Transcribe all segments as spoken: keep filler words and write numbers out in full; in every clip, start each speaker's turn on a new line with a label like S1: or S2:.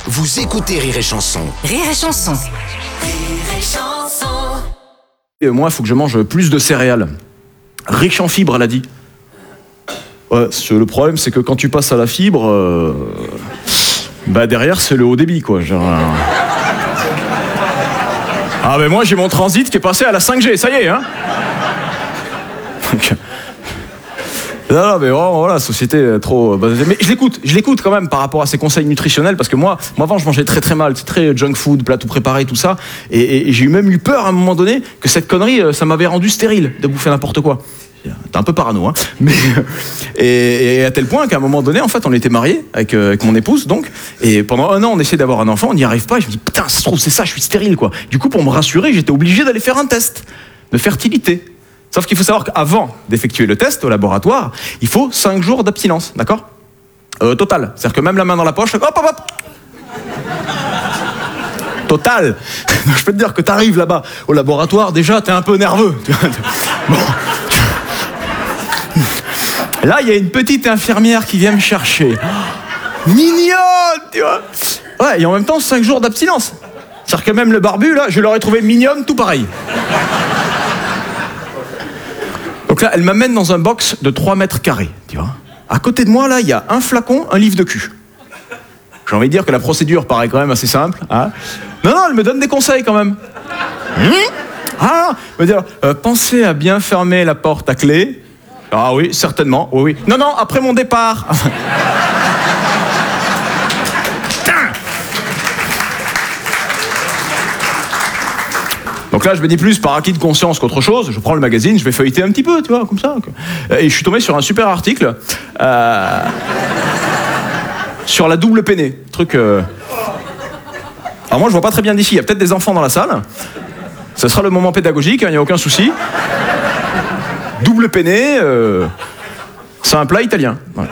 S1: Vous écoutez Rire et Chanson.
S2: Rire et Chanson.
S3: Rire et Chanson.
S4: Et moi, il faut que je mange plus de céréales. Riche en fibres, elle a dit. Ouais, le problème, c'est que quand tu passes à la fibre, euh, bah derrière, c'est le haut débit, quoi. Genre, euh... Ah, mais moi, j'ai mon transit qui est passé à la cinq G, ça y est, hein. Non, non, mais vraiment, voilà, société euh, trop... Bah, mais je l'écoute, je l'écoute quand même par rapport à ses conseils nutritionnels, parce que moi, moi avant, je mangeais très très mal, c'est très junk food, plat tout préparé, tout ça, et, et, et j'ai eu même eu peur à un moment donné que cette connerie, euh, ça m'avait rendu stérile de bouffer n'importe quoi. T'es un peu parano, hein. Mais, et, et à tel point qu'à un moment donné, en fait, on était mariés avec, euh, avec mon épouse, donc, et pendant un an, on essayait d'avoir un enfant, on n'y arrive pas, et je me dis, putain, ça se trouve, c'est ça, je suis stérile, quoi. Du coup, pour me rassurer, j'étais obligé d'aller faire un test de fertilité. Sauf qu'il faut savoir qu'avant d'effectuer le test au laboratoire, il faut cinq jours d'abstinence, d'accord ? euh, Total. C'est-à-dire que même la main dans la poche, hop, hop, hop. Total. Je peux te dire que t'arrives là-bas au laboratoire, déjà, t'es un peu nerveux. Bon. Là, il y a une petite infirmière qui vient me chercher. Mignonne, tu vois. Ouais, et en même temps, cinq jours d'abstinence. C'est-à-dire que même le barbu, là, je l'aurais trouvé mignonne, tout pareil. Donc là, elle m'amène dans un box de trois mètres carrés, tu vois. À côté de moi, là, il y a un flacon, un livre de cul. J'ai envie de dire que la procédure paraît quand même assez simple. Hein. Non, non, elle me donne des conseils quand même. Mmh. Ah, elle me dit, euh, pensez à bien fermer la porte à clé. Ah oui, certainement, oui, oui. Non, non, après mon départ. Donc là, je me dis plus par acquis de conscience qu'autre chose. Je prends le magazine, je vais feuilleter un petit peu, tu vois, comme ça. Et je suis tombé sur un super article euh, sur la double peinée. Truc. Euh... Alors moi, je vois pas très bien d'ici. Il y a peut-être des enfants dans la salle. Ce sera le moment pédagogique, il hein, n'y a aucun souci. Double peinée, euh... c'est un plat italien. Ouais.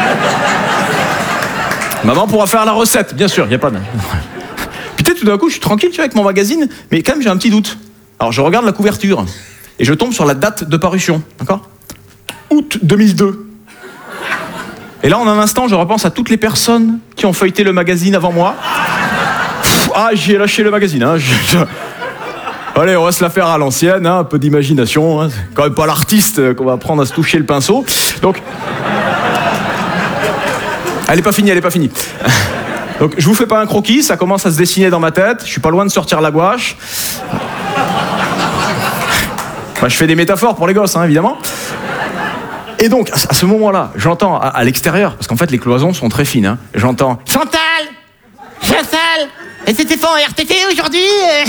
S4: Maman pourra faire la recette, bien sûr. Il y a pas de. Tout d'un coup, je suis tranquille, tu vois, avec mon magazine, mais quand même, j'ai un petit doute. Alors, je regarde la couverture et je tombe sur la date de parution, d'accord ? août deux mille deux. Et là, en un instant, je repense à toutes les personnes qui ont feuilleté le magazine avant moi. Pff, ah, j'ai lâché le magazine. Hein. Je, je... Allez, on va se la faire à l'ancienne, hein, un peu d'imagination. Hein. C'est quand même pas l'artiste qu'on va apprendre à se toucher le pinceau. Donc, elle est pas finie, elle est pas finie. Donc je vous fais pas un croquis, ça commence à se dessiner dans ma tête, je suis pas loin de sortir la gouache. Bah, je fais des métaphores pour les gosses, hein, évidemment. Et donc, à ce moment-là, j'entends à, à l'extérieur, parce qu'en fait les cloisons sont très fines, hein, j'entends «
S5: Chantal Chantal Et c'était pas en R T T aujourd'hui ?»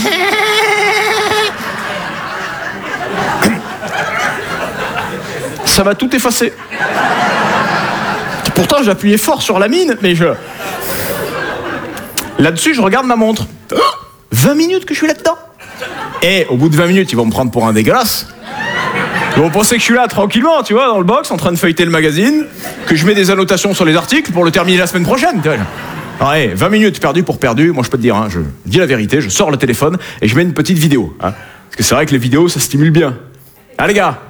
S4: Ça va tout effacer. Pourtant j'appuyais fort sur la mine, mais je... Là-dessus, je regarde ma montre. vingt minutes que je suis là-dedans. Et au bout de vingt minutes, ils vont me prendre pour un dégueulasse. Ils vont penser que je suis là tranquillement, tu vois, dans le box, en train de feuilleter le magazine, que je mets des annotations sur les articles pour le terminer la semaine prochaine. Ouais, vingt minutes perdues pour perdu. Moi, je peux te dire, hein, je dis la vérité, je sors le téléphone et je mets une petite vidéo. Hein, parce que c'est vrai que les vidéos, ça stimule bien. Ah, les gars.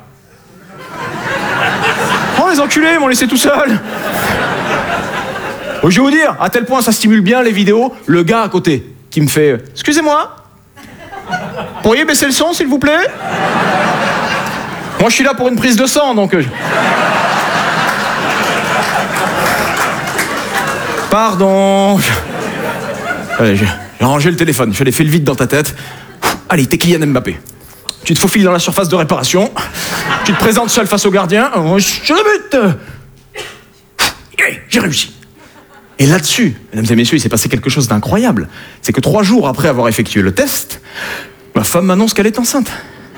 S4: Oh, les enculés, ils m'ont laissé tout seul. Je vais vous dire, à tel point ça stimule bien les vidéos, le gars à côté qui me fait « Excusez-moi, pourriez baisser le son s'il vous plaît ?» Moi je suis là pour une prise de sang, donc... Pardon. Allez, j'ai rangé le téléphone, je l'ai fait le vide dans ta tête. Allez, t'es Kylian Mbappé. Tu te faufiles dans la surface de réparation, tu te présentes seul face au gardien, je le bute. J'ai réussi. Et là-dessus, mesdames et messieurs, il s'est passé quelque chose d'incroyable. C'est que trois jours après avoir effectué le test, ma femme m'annonce qu'elle est enceinte.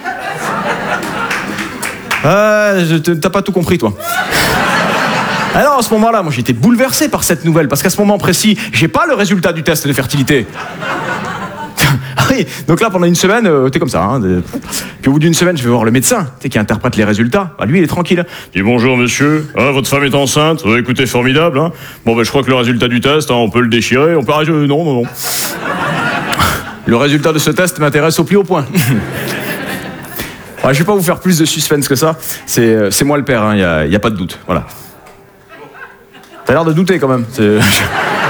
S4: Ah, t'as pas tout compris, toi. Alors, à ce moment-là, moi, j'ai été bouleversé par cette nouvelle, parce qu'à ce moment précis, j'ai pas le résultat du test de fertilité. Ah oui, donc là, pendant une semaine, euh, t'es comme ça. Hein, de... Puis au bout d'une semaine, je vais voir le médecin, tu sais, qui interprète les résultats. Bah, lui, il est tranquille. Il dit bonjour monsieur, ah, votre femme est enceinte. Euh, écoutez, formidable. Hein. Bon, ben, je crois que le résultat du test, hein, on peut le déchirer. On peut arrêter. Euh, non, non, non. Le résultat de ce test m'intéresse au plus haut point. Ouais, je vais pas vous faire plus de suspense que ça. C'est, c'est moi le père, il hein, n'y a, y a pas de doute. Voilà. T'as l'air de douter quand même. C'est...